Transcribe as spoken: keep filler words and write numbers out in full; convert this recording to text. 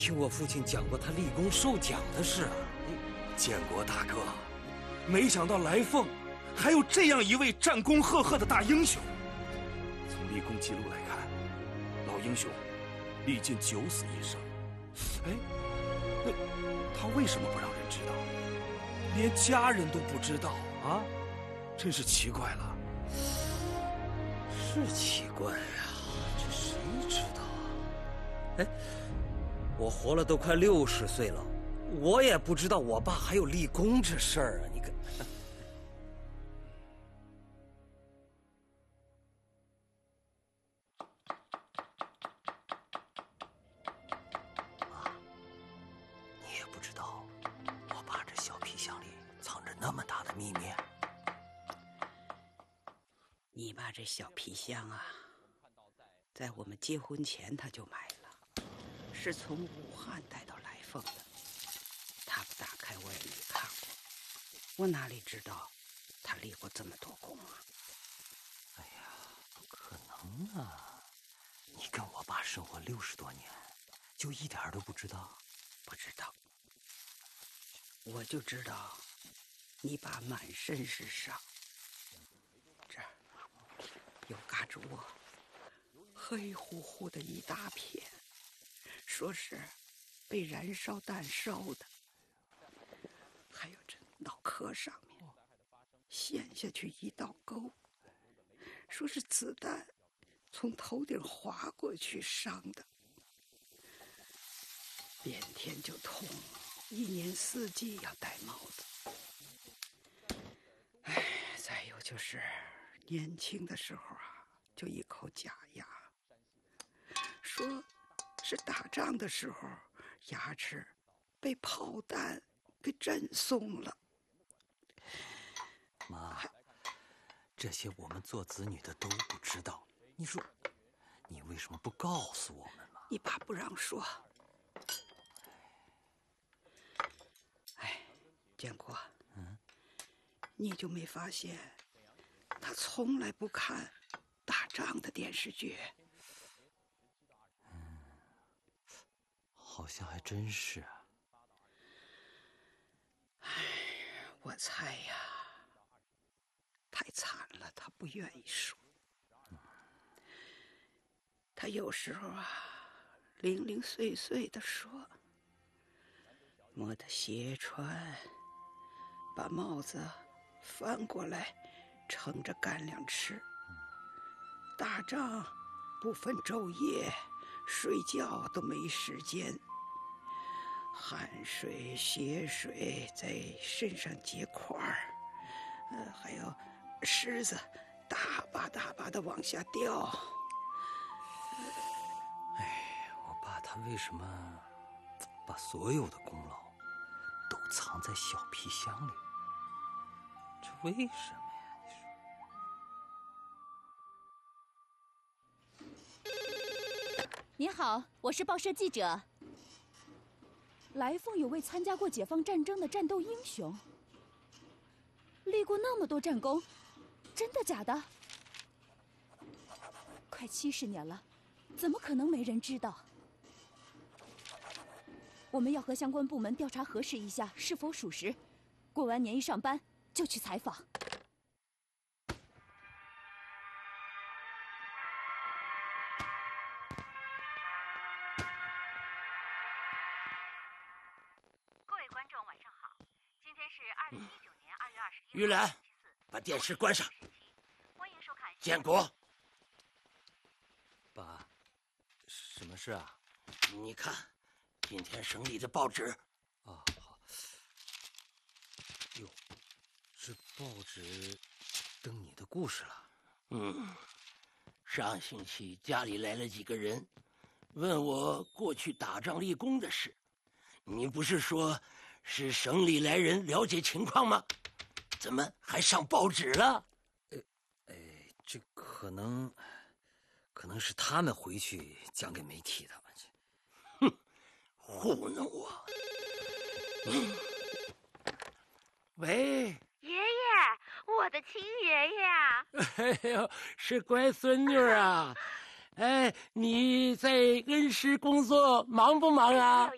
听我父亲讲过他立功受奖的事啊。 建国大哥，没想到来凤还有这样一位战功赫赫的大英雄。从立功记录来看，老英雄历尽九死一生。哎，那他为什么不让人知道？连家人都不知道啊，真是奇怪了。 是奇怪呀、啊，这谁知道啊？哎，我活了都快六十岁了，我也不知道我爸还有立功这事儿啊！你看，妈，你也不知道我爸这小皮箱里藏着那么大的秘密。 你爸这小皮箱啊，在我们结婚前他就买了，是从武汉带到来凤的。他不打开我也没看过，我哪里知道他立过这么多功啊？ 哎呀，不可能啊！你跟我爸生活六十多年，就一点都不知道？ 不知道，我就知道你爸满身是伤，这儿有嘎吱窝，黑乎乎的一大片，说是被燃烧弹烧的。还有这脑壳上面陷下去一道沟，说是子弹从头顶划过去伤的。变天就痛，一年四季要戴帽子。哎，再有就是年轻的时候啊，就一口假牙，说是打仗的时候牙齿被炮弹给震松了。 妈，这些我们做子女的都不知道，你说你为什么不告诉我们嘛？ 你爸不让说。哎，建国，嗯，你就没发现他从来不看打仗的电视剧？ 嗯，好像还真是啊。 哎，我猜呀，太惨了，他不愿意说。他有时候啊，零零碎碎的说，摸着鞋穿，把帽子翻过来盛着干粮吃。打仗不分昼夜，睡觉都没时间，汗水血水在身上结块儿，呃，还有虱子大把大把的往下掉。 哎，我爸他为什么把所有的功劳都藏在小皮箱里？这为什么呀？ 你说。您好，我是报社记者。来凤有位参加过解放战争的战斗英雄，立过那么多战功，真的假的？快七十年了，怎么可能没人知道？我们要和相关部门调查核实一下是否属实，过完年一上班就去采访。 玉兰，把电视关上。建国， 爸，什么事啊？ 你看，今天省里的报纸。 哦，好。哟，这报纸登你的故事了。 嗯，上星期家里来了几个人，问我过去打仗立功的事。你不是说是省里来人了解情况吗？怎么还上报纸了？ 呃，哎，这可能，可能是他们回去讲给媒体的。 哼，糊弄我！嗯、喂， 爷爷，我的亲爷爷啊！ 哎呦，是乖孙女啊！哎，你在恩施工作忙不忙啊？